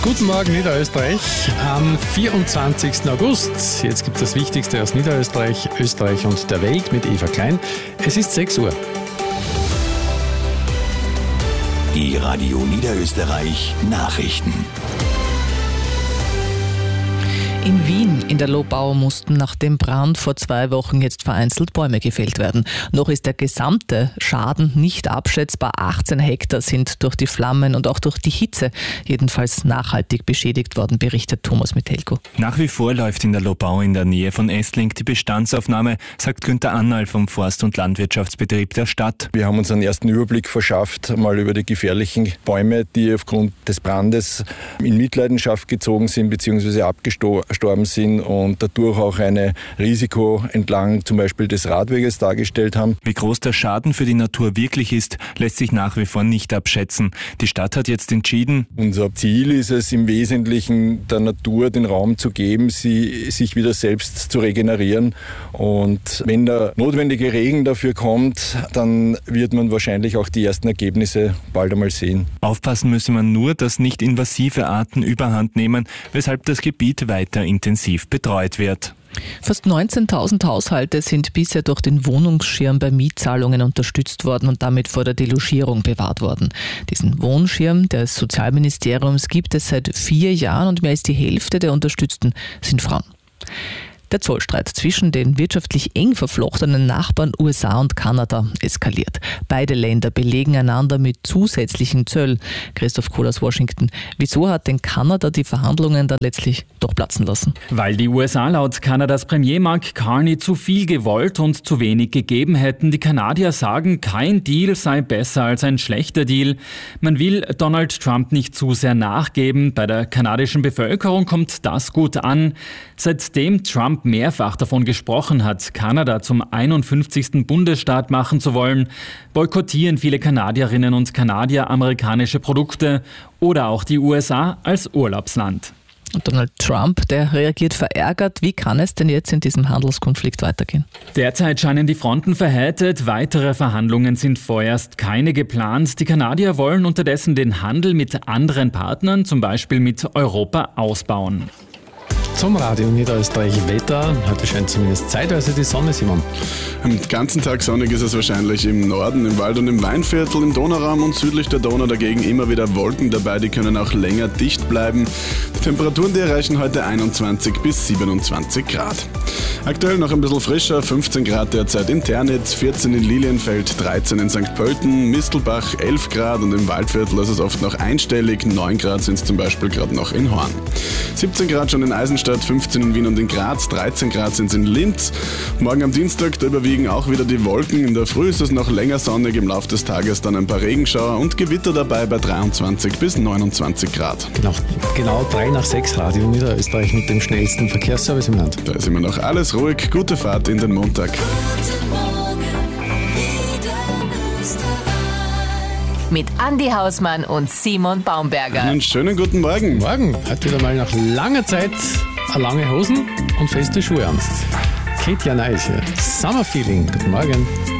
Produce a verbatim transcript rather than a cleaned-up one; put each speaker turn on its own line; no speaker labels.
Guten Morgen Niederösterreich am vierundzwanzigsten August. Jetzt gibt es das Wichtigste aus Niederösterreich, Österreich und der Welt mit Eva Klein. Es ist sechs Uhr.
Die Radio Niederösterreich Nachrichten.
In Wien in der Lobau mussten nach dem Brand vor zwei Wochen jetzt vereinzelt Bäume gefällt werden. Noch ist der gesamte Schaden nicht abschätzbar. achtzehn Hektar sind durch die Flammen und auch durch die Hitze jedenfalls nachhaltig beschädigt worden, berichtet Thomas Mitelko.
Nach wie vor läuft in der Lobau in der Nähe von Essling die Bestandsaufnahme, sagt Günther Annal vom Forst- und Landwirtschaftsbetrieb der Stadt.
Wir haben uns einen ersten Überblick verschafft, mal über die gefährlichen Bäume, die aufgrund des Brandes in Mitleidenschaft gezogen sind bzw. abgestorben sind und dadurch auch ein Risiko entlang zum Beispiel des Radweges dargestellt haben.
Wie groß der Schaden für die Natur wirklich ist, lässt sich nach wie vor nicht abschätzen. Die Stadt hat jetzt entschieden.
Unser Ziel ist es im Wesentlichen, der Natur den Raum zu geben, sie sich wieder selbst zu regenerieren. Und wenn der notwendige Regen dafür kommt, dann wird man wahrscheinlich auch die ersten Ergebnisse bald einmal sehen.
Aufpassen müsse man nur, dass nicht invasive Arten überhand nehmen, weshalb das Gebiet weiter intensiv betreut wird.
Fast neunzehntausend Haushalte sind bisher durch den Wohnungsschirm bei Mietzahlungen unterstützt worden und damit vor der Delogierung bewahrt worden. Diesen Wohnschirm des Sozialministeriums gibt es seit vier Jahren und mehr als die Hälfte der Unterstützten sind Frauen. Der Zollstreit zwischen den wirtschaftlich eng verflochtenen Nachbarn U S A und Kanada eskaliert. Beide Länder belegen einander mit zusätzlichen Zöllen. Christoph Kohl aus Washington. Wieso hat denn Kanada die Verhandlungen dann letztlich doch platzen lassen?
Weil die U S A laut Kanadas Premier Mark Carney zu viel gewollt und zu wenig gegeben hätten. Die Kanadier sagen, kein Deal sei besser als ein schlechter Deal. Man will Donald Trump nicht zu sehr nachgeben. Bei der kanadischen Bevölkerung kommt das gut an. Seitdem Trump mehrfach davon gesprochen hat, Kanada zum einundfünfzigsten Bundesstaat machen zu wollen, boykottieren viele Kanadierinnen und Kanadier amerikanische Produkte oder auch die U S A als Urlaubsland.
Und Donald Trump, der reagiert verärgert. Wie kann es denn jetzt in diesem Handelskonflikt weitergehen?
Derzeit scheinen die Fronten verhärtet. Weitere Verhandlungen sind vorerst keine geplant. Die Kanadier wollen unterdessen den Handel mit anderen Partnern, zum Beispiel mit Europa, ausbauen.
Zum Radio Niederösterreich Wetter. Heute scheint zumindest zeitweise die Sonne, Simon.
Am ganzen Tag sonnig ist es wahrscheinlich im Norden, im Wald- und im Weinviertel, im Donauraum und südlich der Donau dagegen immer wieder Wolken dabei, die können auch länger dicht bleiben. Die Temperaturen, die erreichen heute einundzwanzig bis siebenundzwanzig Grad. Aktuell noch ein bisschen frischer, fünfzehn Grad derzeit in Ternitz, vierzehn in Lilienfeld, dreizehn in Sankt Pölten, Mistelbach elf Grad und im Waldviertel ist es oft noch einstellig, neun Grad sind es zum Beispiel gerade noch in Horn. siebzehn Grad schon in Eisenstadt, fünfzehn in Wien und in Graz, dreizehn Grad sind es in Linz. Morgen am Dienstag, da überwiegen auch wieder die Wolken. In der Früh ist es noch länger sonnig, im Laufe des Tages dann ein paar Regenschauer und Gewitter dabei bei dreiundzwanzig bis neunundzwanzig Grad.
Genau, genau drei nach sechs Radio Niederösterreich mit dem schnellsten Verkehrsservice im Land.
Da ist immer noch alles ruhig. Gute Fahrt in den Montag.
Mit Andi Hausmann und Simon Baumberger.
Einen schönen guten Morgen.
Morgen hat wieder mal nach langer Zeit lange Hosen und feste Schuhe an. Katja Nice hier. Summer Feeling. Guten Morgen.